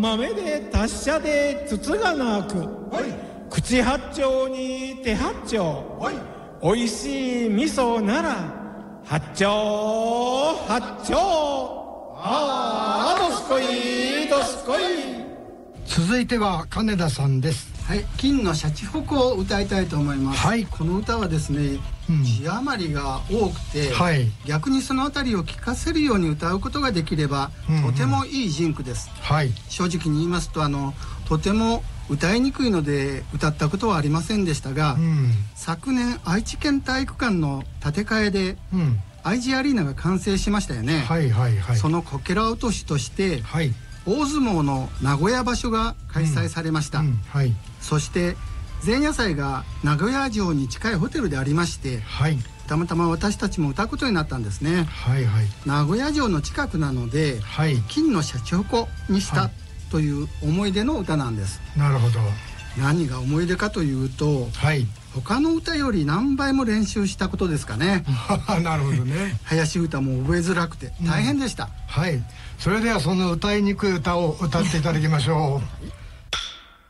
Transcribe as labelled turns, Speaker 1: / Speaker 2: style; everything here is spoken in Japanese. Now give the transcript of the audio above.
Speaker 1: 豆で達者で筒がなく、口八丁に手八丁、おいしい味噌なら八丁八丁、どすこいどすこい。
Speaker 2: 続いては金田さんです。
Speaker 3: はい、金のシャチホコを歌いたいと思います。
Speaker 2: はい、
Speaker 3: この歌はですね、字余りが多くて、逆にそのあたりを聞かせるように歌うことができれば、とてもいいジンクです。正直に言いますととても歌いにくいので歌ったことはありませんでしたが、昨年愛知県体育館の建て替えで、IG アリーナが完成しましたよね。そのこけら落としとして、大相撲の名古屋場所が開催されました。そして前夜祭が名古屋城に近いホテルでありまして、たまたま私たちも歌うことになったんですね。名古屋城の近くなので、金のシャチホコにしたという思い出の歌なんです。
Speaker 2: なるほど。
Speaker 3: 何が思い出かというと、他の歌より何倍も練習したことですかね。
Speaker 2: なるほどね。
Speaker 3: 林歌も覚えづらくて大変でした。
Speaker 2: それではその歌いにくい歌を歌っていただきましょう。